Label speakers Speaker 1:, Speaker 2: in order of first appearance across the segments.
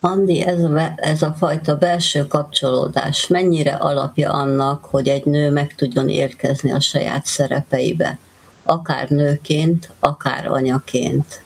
Speaker 1: Andi, ez a fajta belső kapcsolódás mennyire alapja annak, hogy egy nő meg tudjon érkezni a saját szerepeibe, akár nőként, akár anyaként?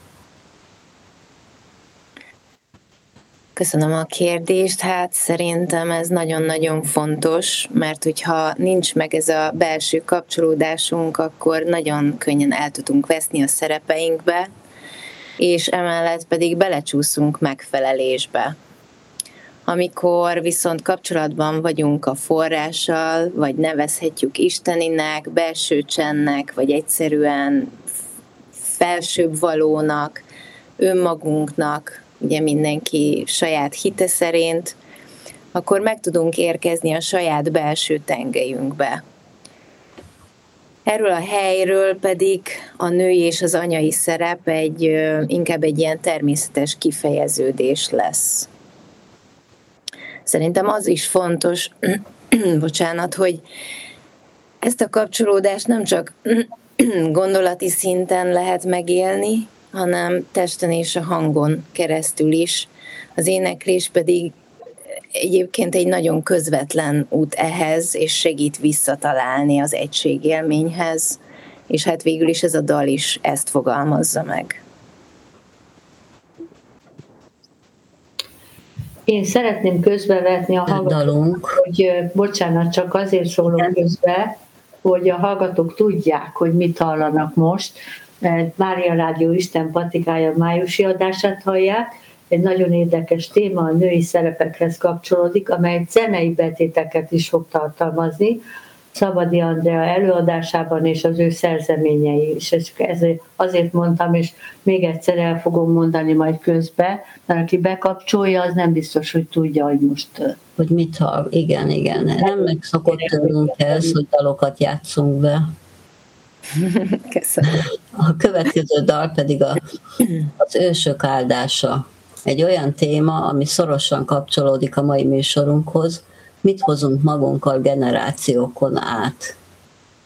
Speaker 2: Köszönöm a kérdést. Hát szerintem ez nagyon-nagyon fontos, mert hogyha nincs meg ez a belső kapcsolódásunk, akkor nagyon könnyen el tudunk veszni a szerepeinkbe, és emellett pedig belecsúszunk megfelelésbe. Amikor viszont kapcsolatban vagyunk a forrással, vagy nevezhetjük isteninek, belső csendnek, vagy egyszerűen felsőbb valónak, önmagunknak, ugye mindenki saját hite szerint, akkor meg tudunk érkezni a saját belső tengelyünkbe. Erről a helyről pedig a női és az anyai szerep inkább egy ilyen természetes kifejeződés lesz. Szerintem az is fontos, hogy ezt a kapcsolódást nem csak gondolati szinten lehet megélni, hanem testen és a hangon keresztül is. Az éneklés pedig egyébként egy nagyon közvetlen út ehhez, és segít visszatalálni az egységélményhez, és hát végül is ez a dal is ezt fogalmazza meg.
Speaker 3: Én szeretném közbevetni a hallgatók, hogy bocsánat, csak azért szólok közbe, hogy a hallgatók tudják, hogy mit hallanak most. Mária Rádió Isten patikája májusi adását hallják. Egy nagyon érdekes téma a női szerepekhez kapcsolódik, amely zenei betéteket is fog tartalmazni. Szabadi Andrea előadásában és az ő szerzeményei is. Azért mondtam, és még egyszer el fogom mondani majd közbe, mert aki bekapcsolja, az nem biztos, hogy tudja, hogy most...
Speaker 1: Hogy mit hall, igen. Nem megszokott tőlünk ez, hogy dalokat játszunk be.
Speaker 2: Köszönöm.
Speaker 1: A következő dal pedig az ősök áldása. Egy olyan téma, ami szorosan kapcsolódik a mai műsorunkhoz. Mit hozunk magunkkal generációkon át?